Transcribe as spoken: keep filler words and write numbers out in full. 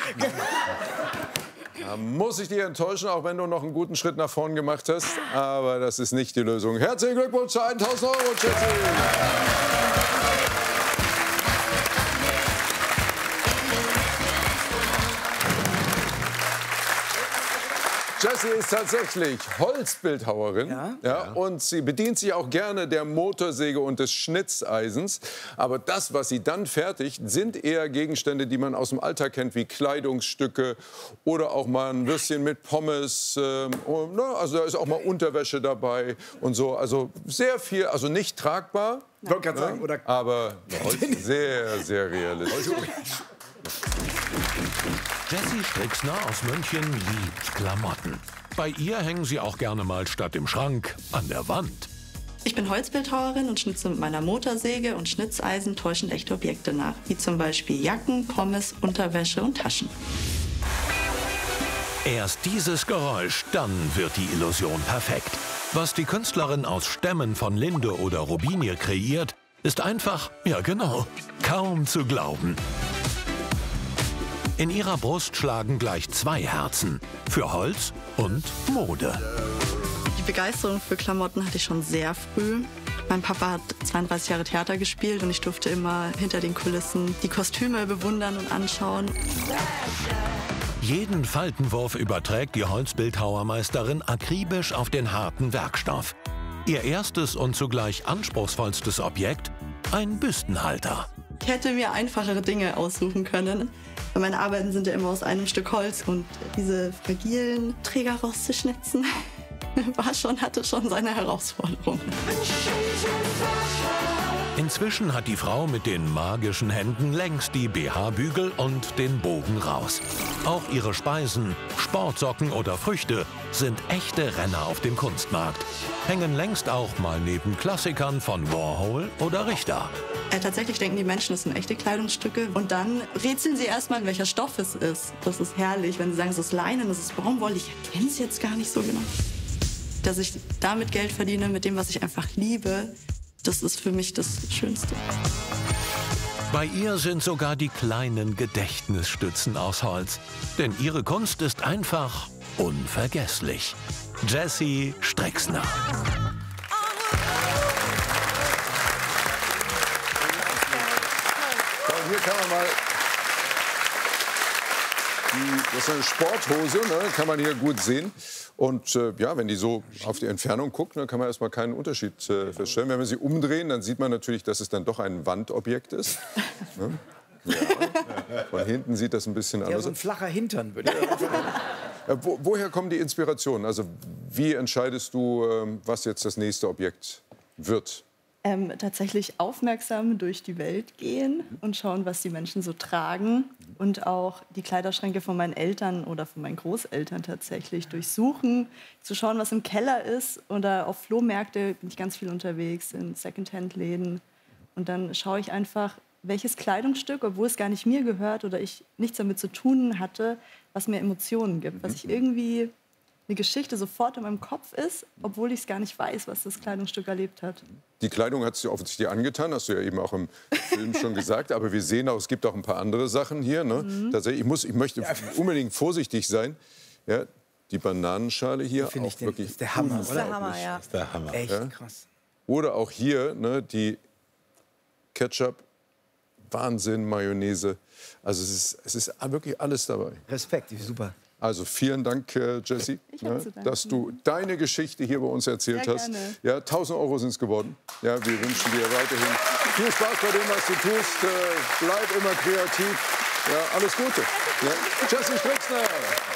Da muss ich dich enttäuschen, auch wenn du noch einen guten Schritt nach vorn gemacht hast. Aber das ist nicht die Lösung. Herzlichen Glückwunsch zu tausend Euro, Jessie. Jessie ist tatsächlich Holzbildhauerin, Ja? Ja, und sie bedient sich auch gerne der Motorsäge und des Schnitzeisens. Aber das, was sie dann fertigt, sind eher Gegenstände, die man aus dem Alltag kennt, wie Kleidungsstücke oder auch mal ein Würstchen mit Pommes. Ähm, und, na, also da ist auch mal Unterwäsche dabei und so. Also sehr viel, also nicht tragbar, Ich wollte gerade sagen, oder aber sehr, sehr realistisch. Jessie Stricksner aus München liebt Klamotten. Bei ihr hängen sie auch gerne mal statt im Schrank an der Wand. Ich bin Holzbildhauerin und schnitze mit meiner Motorsäge und Schnitzeisen täuschend echte Objekte nach, wie zum Beispiel Jacken, Pommes, Unterwäsche und Taschen. Erst dieses Geräusch, dann wird die Illusion perfekt. Was die Künstlerin aus Stämmen von Linde oder Robinie kreiert, ist einfach, ja genau, kaum zu glauben. In ihrer Brust schlagen gleich zwei Herzen, für Holz und Mode. Die Begeisterung für Klamotten hatte ich schon sehr früh. Mein Papa hat zweiunddreißig Jahre Theater gespielt und ich durfte immer hinter den Kulissen die Kostüme bewundern und anschauen. Jeden Faltenwurf überträgt die Holzbildhauermeisterin akribisch auf den harten Werkstoff. Ihr erstes und zugleich anspruchsvollstes Objekt? Ein Büstenhalter. Ich hätte mir einfachere Dinge aussuchen können. Meine Arbeiten sind ja immer aus einem Stück Holz und diese fragilen Träger rauszuschnitzen, war schon, hatte schon seine Herausforderung. Inzwischen hat die Frau mit den magischen Händen längst die B H-Bügel und den Bogen raus. Auch ihre Speisen, Sportsocken oder Früchte sind echte Renner auf dem Kunstmarkt. Hängen längst auch mal neben Klassikern von Warhol oder Richter. Äh, tatsächlich denken die Menschen, es sind echte Kleidungsstücke. Und dann rätseln sie erstmal, welcher Stoff es ist. Das ist herrlich, wenn sie sagen, es ist Leinen, es ist Baumwolle. Ich erkenne es jetzt gar nicht so genau. Dass ich damit Geld verdiene, mit dem, was ich einfach liebe, das ist für mich das Schönste. Bei ihr sind sogar die kleinen Gedächtnisstützen aus Holz. Denn ihre Kunst ist einfach unvergesslich. Jessie Stricksner. Hier kann man mal, die, das ist eine Sporthose, ne, kann man hier gut sehen. Und äh, ja, wenn die so auf die Entfernung guckt, dann kann man erstmal keinen Unterschied äh, feststellen. Wenn wir sie umdrehen, dann sieht man natürlich, dass es dann doch ein Wandobjekt ist. Ne? Ja. Von hinten sieht das ein bisschen anders aus. Ja, so ein flacher Hintern, würde ich sagen. Äh, wo, woher kommen die Inspirationen? Also wie entscheidest du, äh, was jetzt das nächste Objekt wird? Ähm, tatsächlich aufmerksam durch die Welt gehen und schauen, was die Menschen so tragen. Und auch die Kleiderschränke von meinen Eltern oder von meinen Großeltern tatsächlich durchsuchen. Zu schauen, was im Keller ist. Oder auf Flohmärkte bin ich ganz viel unterwegs, in Secondhand-Läden. Und dann schaue ich einfach, welches Kleidungsstück, obwohl es gar nicht mir gehört oder ich nichts damit zu tun hatte, was mir Emotionen gibt. Was ich irgendwie eine Geschichte sofort in meinem Kopf ist, obwohl ich es gar nicht weiß, was das Kleidungsstück erlebt hat. Die Kleidung hat es dir offensichtlich angetan, hast du ja eben auch im Film schon gesagt. Aber wir sehen auch, es gibt auch ein paar andere Sachen hier. Ne? Mhm. Tatsächlich, ich, muss, ich möchte unbedingt vorsichtig sein. Ja, die Bananenschale hier, auch ich den, wirklich ist der Hammer, Das ist der Hammer, ja. Das ist der Hammer. Echt Ja? krass. Oder auch hier ne, die Ketchup, Wahnsinn, Mayonnaise. Also es ist, es ist wirklich alles dabei. Respekt, super. Also vielen Dank, äh, Jessie, ne, dass du deine Geschichte hier bei uns erzählt Sehr hast. gerne. Ja, tausend Euro sind es geworden. Ja, wir wünschen dir weiterhin viel Spaß bei dem, was du tust. Äh, bleib immer kreativ. Ja, alles Gute. Ja. Jessie Stricksner.